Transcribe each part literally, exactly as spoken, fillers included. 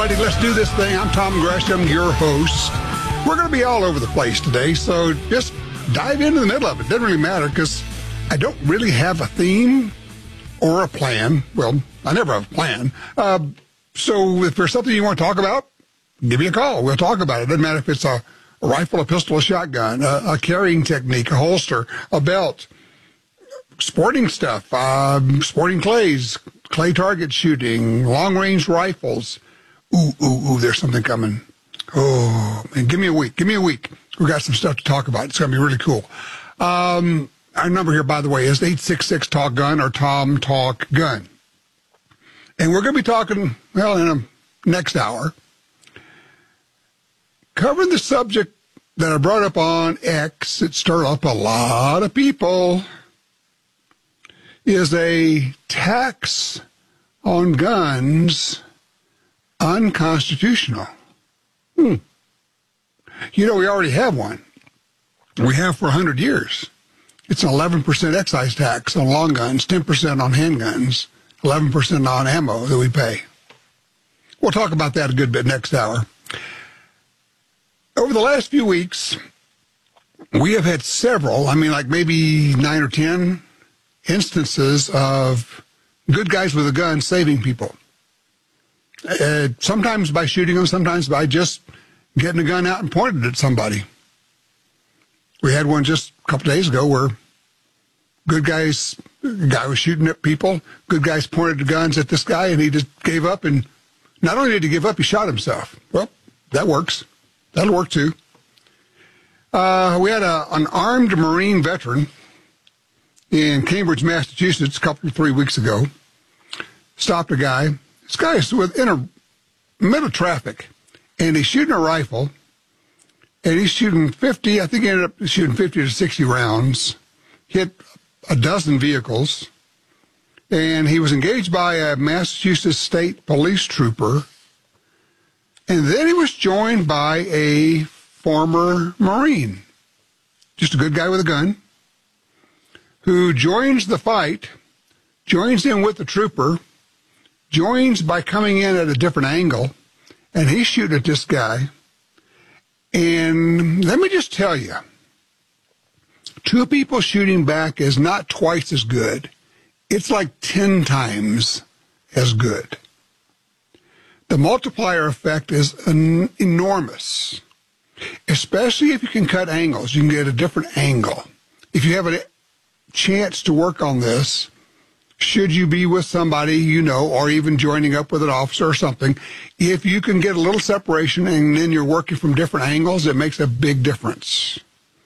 righty, let's do this thing. I'm Tom Gresham, your host. We're going to be all over the place today, so just dive into the middle of it. Doesn't really matter because I don't really have a theme or a plan. Well, I never have a plan. Uh, so if there's something you want to talk about, give me a call. We'll talk about it. Doesn't matter if it's a, a rifle, a pistol, a shotgun, a, a carrying technique, a holster, a belt, sporting stuff, um, sporting clays, clay target shooting, long-range rifles. Ooh, ooh, ooh, there's something coming. Oh, man, give me a week. Give me a week. We've got some stuff to talk about. It's going to be really cool. Um, our number here, by the way, is eight six six talk gun or Tom Talk Gun. And we're going to be talking, well, in the next hour, covering the subject that I brought up on X. It stirred up a lot of people. Is a tax on guns unconstitutional? Hmm. You know, we already have one. We have for one hundred years. It's an eleven percent excise tax on long guns, ten percent on handguns, eleven percent on ammo that we pay. We'll talk about that a good bit next hour. Over the last few weeks, we have had several, I mean, like maybe nine or ten instances of good guys with a gun saving people. Uh, sometimes by shooting them, sometimes by just getting a gun out and pointing it at somebody. We had one just a couple days ago where good guys, a guy was shooting at people, good guys pointed the guns at this guy, and he just gave up, and not only did he give up, he shot himself. Well, that works. That'll work too. Uh, we had a, an armed Marine veteran in Cambridge, Massachusetts, a couple, three weeks ago, stopped a guy. This guy is within a middle of traffic, and he's shooting a rifle, and he's shooting fifty, I think he ended up shooting fifty to sixty rounds, hit a dozen vehicles, and he was engaged by a Massachusetts State Police trooper, and then he was joined by a former Marine, just a good guy with a gun, who joins the fight, joins in with the trooper, joins by coming in at a different angle, and he's shooting at this guy. And let me just tell you, two people shooting back is not twice as good. It's like ten times as good. The multiplier effect is an enormous, especially if you can cut angles. You can get a different angle. If you have a chance to work on this, should you be with somebody you know, or even joining up with an officer or something, if you can get a little separation and then you're working from different angles, it makes a big difference.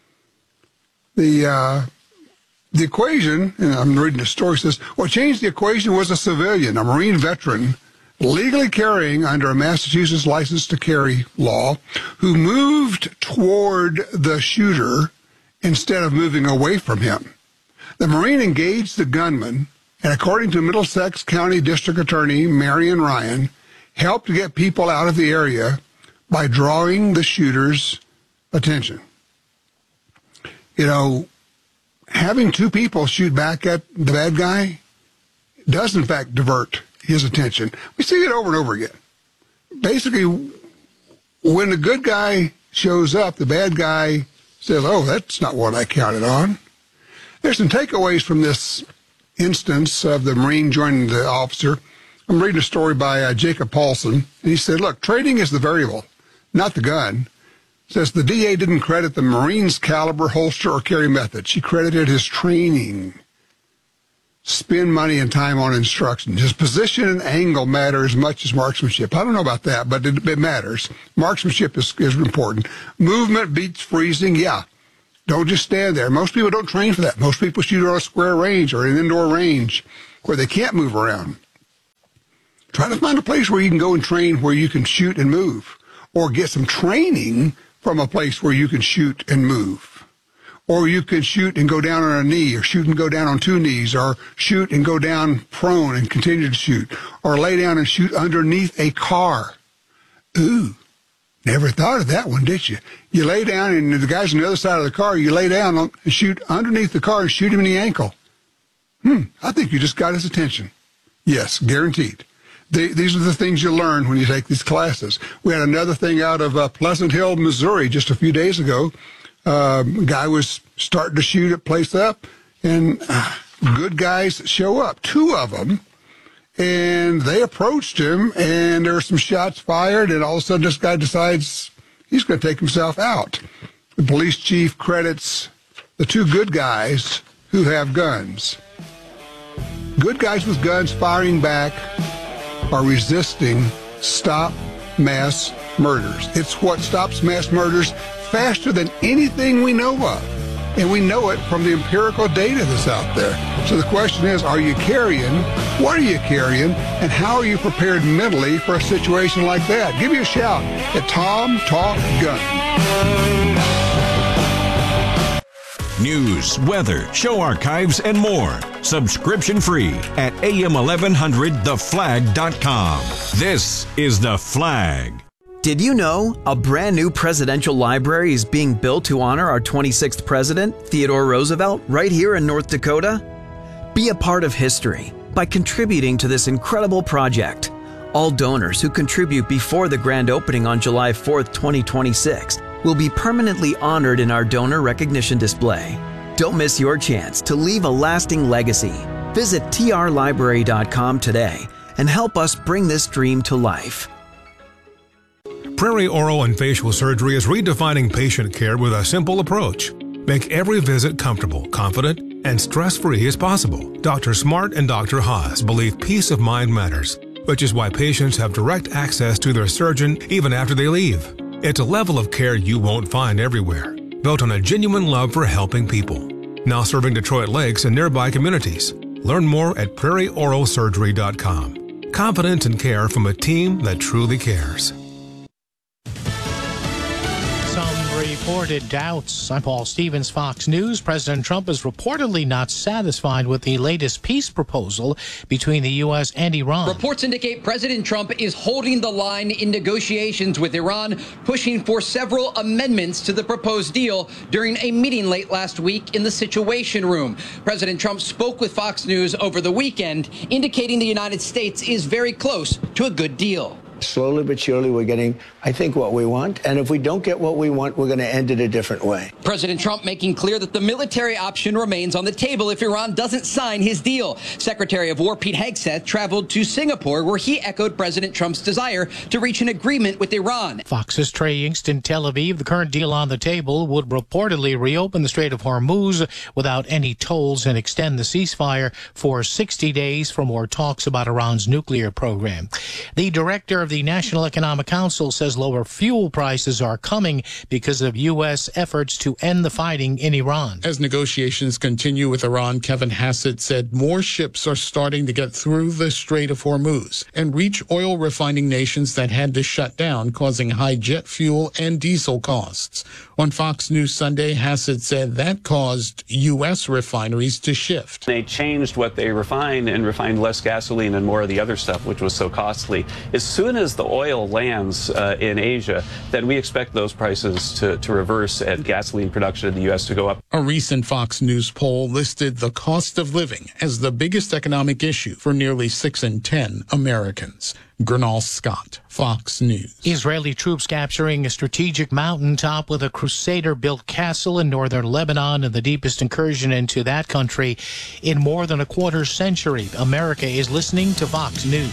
The uh, the equation, and I'm reading the story, says, what changed the equation was a civilian, a Marine veteran, legally carrying under a Massachusetts license to carry law, who moved toward the shooter instead of moving away from him. The Marine engaged the gunman, and according to Middlesex County District Attorney Marion Ryan, helped to get people out of the area by drawing the shooter's attention. You know, having two people shoot back at the bad guy does, in fact, divert his attention. We see it over and over again. Basically, when the good guy shows up, the bad guy says, oh, that's not what I counted on. There's some takeaways from this instance of the Marine joining the officer. I'm reading a story by uh, Jacob Paulson, and he said, look, trading is the variable, not the gun. Says the D A didn't credit the Marine's caliber, holster, or carry method. She credited his training. Spend money and time on instruction. His position and angle matter as much as marksmanship. I don't know about that, but it, it matters. Marksmanship is, is important. Movement beats freezing, yeah. Don't just stand there. Most people don't train for that. Most people shoot on a square range or an indoor range where they can't move around. Try to find a place where you can go and train where you can shoot and move, or get some training from a place where you can shoot and move. Or you can shoot and go down on a knee, or shoot and go down on two knees, or shoot and go down prone and continue to shoot, or lay down and shoot underneath a car. Ooh. Never thought of that one, did you? You lay down, and the guy's on the other side of the car, you lay down and shoot underneath the car and shoot him in the ankle. Hmm, I think you just got his attention. Yes, guaranteed. The, these are the things you learn when you take these classes. We had another thing out of uh, Pleasant Hill, Missouri, just a few days ago. Uh, a guy was starting to shoot a place up, and uh, good guys show up, two of them, and they approached him, and there were some shots fired, and all of a sudden this guy decides he's going to take himself out. The police chief credits the two good guys who have guns. Good guys with guns firing back are resisting stop mass murders. It's what stops mass murders faster than anything we know of. And we know it from the empirical data that's out there. So the question is, are you carrying? What are you carrying? And how are you prepared mentally for a situation like that? Give me a shout at Tom Talk Gun. News, weather, show archives, and more. Subscription free at A M eleven hundred the flag dot com. This is The Flag. Did you know a brand new presidential library is being built to honor our twenty-sixth president, Theodore Roosevelt, right here in North Dakota? Be a part of history by contributing to this incredible project. All donors who contribute before the grand opening on July fourth, twenty twenty-six will be permanently honored in our donor recognition display. Don't miss your chance to leave a lasting legacy. Visit T R library dot com today and help us bring this dream to life. Prairie Oral and Facial Surgery is redefining patient care with a simple approach. Make every visit comfortable, confident, and stress-free as possible. Doctor Smart and Doctor Haas believe peace of mind matters, which is why patients have direct access to their surgeon even after they leave. It's a level of care you won't find everywhere, built on a genuine love for helping people. Now serving Detroit Lakes and nearby communities. Learn more at prairie oral surgery dot com. Confidence and care from a team that truly cares. Reported doubts. I'm Paul Stevens, Fox News. President Trump is reportedly not satisfied with the latest peace proposal between the U S and Iran. Reports indicate President Trump is holding the line in negotiations with Iran, pushing for several amendments to the proposed deal during a meeting late last week in the Situation Room. President Trump spoke with Fox News over the weekend, indicating the United States is very close to a good deal. Slowly but surely, we're getting, I think, what we want. And if we don't get what we want, we're going to end it a different way. President Trump making clear that the military option remains on the table if Iran doesn't sign his deal. Secretary of War Pete Hegseth traveled to Singapore, where he echoed President Trump's desire to reach an agreement with Iran. Fox's Trey Yingst in Tel Aviv. The current deal on the table would reportedly reopen the Strait of Hormuz without any tolls and extend the ceasefire for sixty days for more talks about Iran's nuclear program. The director of the National Economic Council says lower fuel prices are coming because of U S efforts to end the fighting in Iran. As negotiations continue with Iran, Kevin Hassett said more ships are starting to get through the Strait of Hormuz and reach oil refining nations that had to shut down, causing high jet fuel and diesel costs. On Fox News Sunday, Hassett said that caused U S refineries to shift. They changed what they refined and refined less gasoline and more of the other stuff, which was so costly. As soon as the oil lands uh, in Asia, then we expect those prices to, to reverse and gasoline production in the U S to go up. A recent Fox News poll listed the cost of living as the biggest economic issue for nearly six in ten Americans. Gernal Scott, Fox News. Israeli troops capturing a strategic mountaintop with a Crusader-built castle in northern Lebanon and the deepest incursion into that country in more than a quarter century. America is listening to Fox News.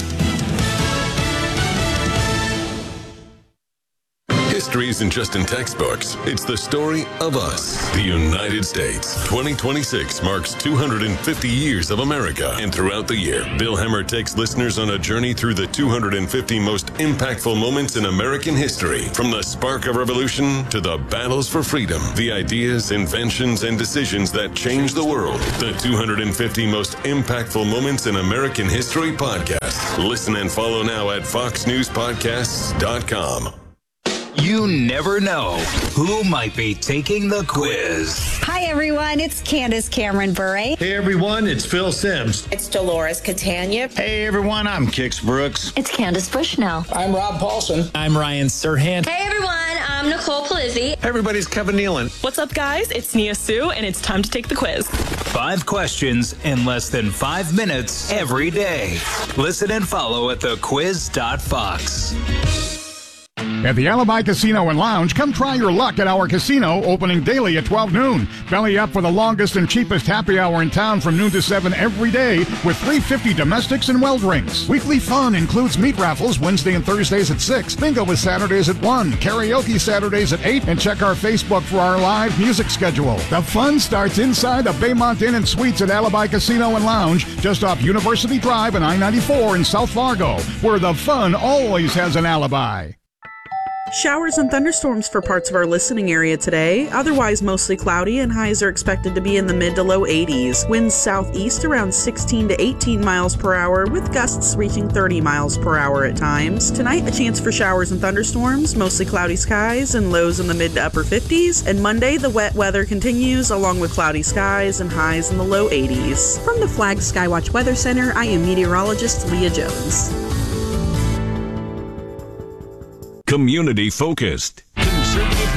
History isn't just in textbooks. It's the story of us, the United States. twenty twenty-six marks two hundred fifty years of America. And throughout the year, Bill Hemmer takes listeners on a journey through the two hundred fifty most impactful moments in American history. From the spark of revolution to the battles for freedom, the ideas, inventions, and decisions that changed the world. The two hundred fifty most impactful moments in American history podcast. Listen and follow now at fox news podcasts dot com. You never know who might be taking the quiz. Hi, everyone. It's Candace Cameron Bure. Hey, everyone. It's Phil Sims. It's Dolores Catania. Hey, everyone. I'm Kix Brooks. It's Candace Bushnell. I'm Rob Paulson. I'm Ryan Serhant. Hey, everyone. I'm Nicole Palizzi. Hey, everybody. It's Kevin Nealon. What's up, guys? It's Nia Sue, and it's time to take the quiz. Five questions in less than five minutes every day. Listen and follow at the quiz dot fox. At the Alibi Casino and Lounge, come try your luck at our casino, opening daily at twelve noon. Belly up for the longest and cheapest happy hour in town from noon to seven every day with three fifty domestics and well drinks. Weekly fun includes meat raffles Wednesday and Thursdays at six, bingo with Saturdays at one, karaoke Saturdays at eight, and check our Facebook for our live music schedule. The fun starts inside the Baymont Inn and Suites at Alibi Casino and Lounge, just off University Drive and I ninety-four in South Fargo, where the fun always has an alibi. Showers and thunderstorms for parts of our listening area today. Otherwise mostly cloudy, and highs are expected to be in the mid to low eighties. Winds southeast around sixteen to eighteen miles per hour, with gusts reaching thirty miles per hour at times. Tonight, a chance for showers and thunderstorms, mostly cloudy skies and lows in the mid to upper fifties. And Monday, the wet weather continues, along with cloudy skies and highs in the low eighties. From the Flag Skywatch Weather Center, I am meteorologist Leah Jones. Community focused.